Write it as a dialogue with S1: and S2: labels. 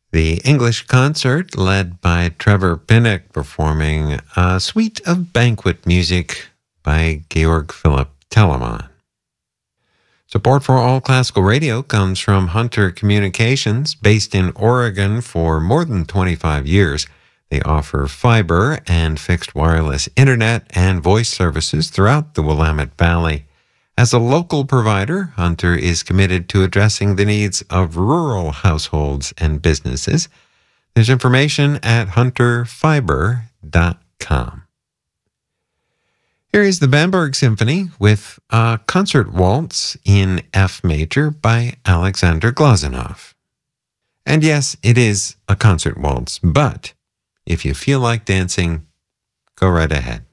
S1: The English concert, led by Trevor Pinnock, performing a suite of banquet music by Georg Philipp Telemann. Support for All Classical Radio comes from Hunter Communications, based in Oregon for more than 25 years. They offer fiber and fixed wireless internet and voice services throughout the Willamette Valley. As a local provider, Hunter is committed to addressing the needs of rural households and businesses. There's information at hunterfiber.com. Here is the Bamberg Symphony with a concert waltz in F major by Alexander Glazunov. And yes, it is a concert waltz, but if you feel like dancing, go right ahead.